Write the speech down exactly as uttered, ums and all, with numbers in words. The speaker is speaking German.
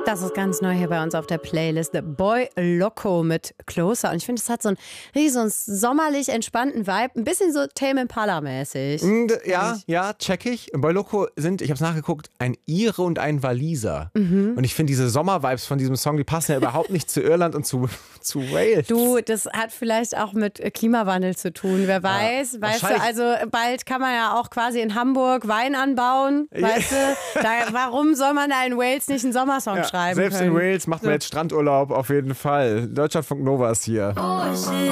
Das ist ganz neu hier bei uns auf der Playlist. The Boy Loco mit Closer. Und ich finde, es hat so einen riesen sommerlich entspannten Vibe. Ein bisschen so Tame Impala-mäßig. Ja, ja, check ich. Boy Loco sind, ich habe es nachgeguckt, ein Ire und ein Waliser. Mhm. Und ich finde, diese Sommer-Vibes von diesem Song, die passen ja überhaupt nicht zu Irland und zu, zu Wales. Du, das hat vielleicht auch mit Klimawandel zu tun. Wer weiß, ja, weißt du, also bald kann man ja auch quasi in Hamburg Wein anbauen, weißt du? Da, warum soll man da in Wales nicht einen Sommersong ja, schreiben selbst können? in Wales macht man so. Jetzt Strandurlaub auf jeden Fall. Deutschlandfunk Nova ist hier.